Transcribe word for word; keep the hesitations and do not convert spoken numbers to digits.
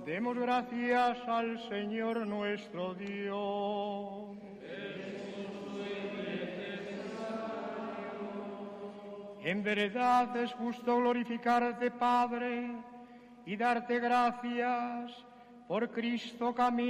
Demos gracias al Señor nuestro Dios. En verdad es justo glorificarte, Padre, y darte gracias por Cristo, camino